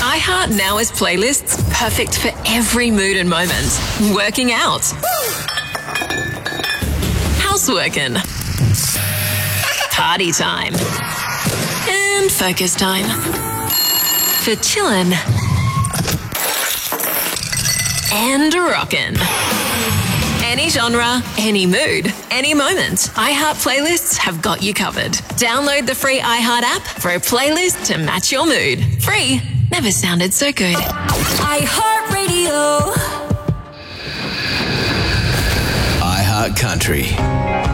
iHeart now has playlists perfect for every mood and moment. Working out. Houseworking. Party time. And focus time. For chillin'. And rockin'. Any genre, any mood, any moment. iHeart playlists have got you covered. Download the free iHeart app for a playlist to match your mood. Free never sounded so good. iHeart Radio. iHeart Country.